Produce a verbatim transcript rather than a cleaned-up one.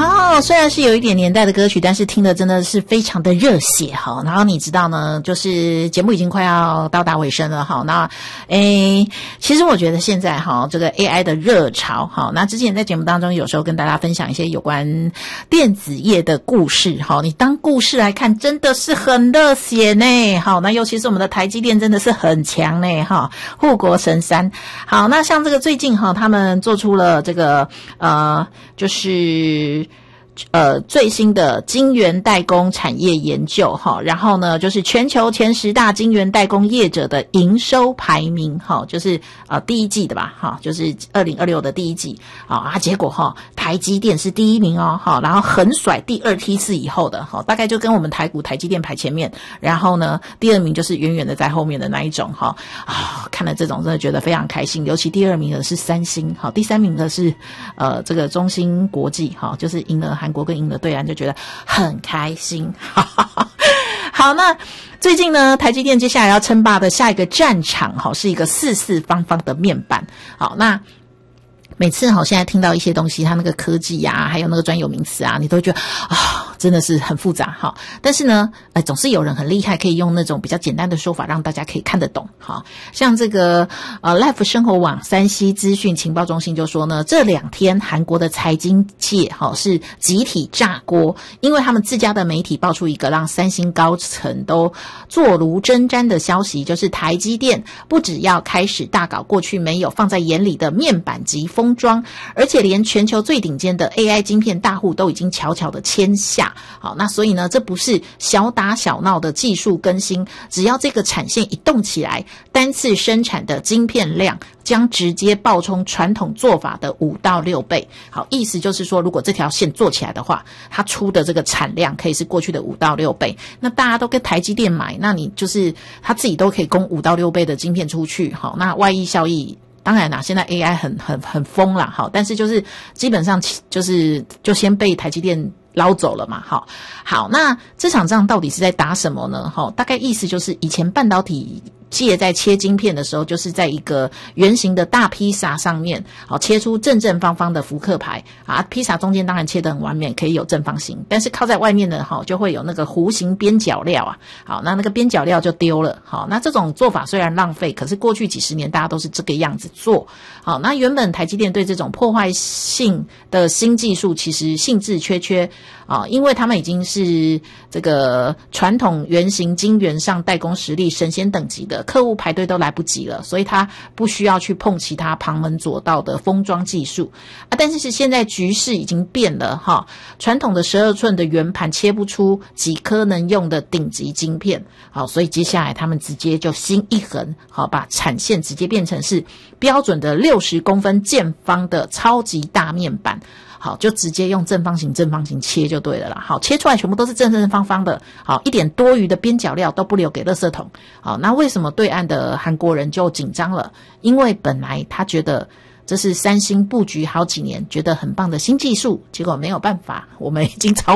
好，虽然是有一点年代的歌曲，但是听的真的是非常的热血哈。然后你知道呢，就是节目已经快要到达尾声了哈。那诶，其实我觉得现在哈，这个 A I 的热潮哈，那之前在节目当中有时候跟大家分享一些有关电子业的故事哈，你当故事来看，真的是很热血呢。好，那尤其是我们的台积电真的是很强呢哈，护国神山。好，那像这个最近哈，他们做出了这个呃，就是呃最新的晶圆代工产业研究哈，然后呢就是全球前十大晶圆代工业者的营收排名哈，就是呃第一季的吧哈，就是二零二六的第一季啊，结果哈台积电是第一名哦哈，然后横甩第二梯次以后的哈，大概就跟我们台股台积电排前面，然后呢第二名就是远远的在后面的那一种哈啊，看了这种真的觉得非常开心，尤其第二名的是三星哈，第三名的是呃这个中芯国际哈，就是赢了韩国跟赢了对岸，就觉得很开心。好，那最近呢，台积电接下来要称霸的下一个战场哈，是一个四四方方的面板。好，那每次哈，现在听到一些东西，它那个科技啊，还有那个专有名词啊，你都会觉得啊，真的是很复杂哈。但是呢，呃，总是有人很厉害，可以用那种比较简单的说法，让大家可以看得懂哈。像这个呃 Life 生活网山西资讯情报中心就说呢，这两天韩国的财经界哈是集体炸锅，因为他们自家的媒体爆出一个让三星高层都坐如针毡的消息，就是台积电不只要开始大搞过去没有放在眼里的面板及封装，而且连全球最顶尖的 A I 晶片大户都已经悄悄的签下。好，那所以呢，这不是小打小闹的技术更新，只要这个产线一动起来，单次生产的晶片量将直接爆冲传统做法的五到六倍。好，意思就是说，如果这条线做起来的话，它出的这个产量可以是过去的五到六倍。那大家都跟台积电买，那你就是他自己都可以供五到六倍的晶片出去。好，那外溢效益。当然啦，现在 A I 很很很疯啦，好，但是就是基本上就是就先被台积电捞走了嘛，好，好，那这场仗到底是在打什么呢？好，大概意思就是以前半导体界在切晶片的时候，就是在一个圆形的大披萨上面，好切出正正方方的福克牌啊，披萨中间当然切得很完美，可以有正方形，但是靠在外面的哈就会有那个弧形边角料啊，好，那那个边角料就丢了，好，那这种做法虽然浪费，可是过去几十年大家都是这个样子做，好，那原本台积电对这种破坏性的新技术其实兴致缺缺啊，因为他们已经是这个传统圆形晶圆上代工实力神仙等级的。客户排队都来不及了，所以他不需要去碰其他旁门左道的封装技术啊。但是是现在局势已经变了哈，传统的十二寸的圆盘切不出几颗能用的顶级晶片，好，所以接下来他们直接就心一横，好，把产线直接变成是标准的六十公分见方的超级大面板。好，就直接用正方形正方形切就对了啦。好，切出来全部都是正正方方的，好，一点多余的边角料都不留给垃圾桶。好，那为什么对岸的韩国人就紧张了？因为本来他觉得这是三星布局好几年觉得很棒的新技术，结果没有办法，我们已经超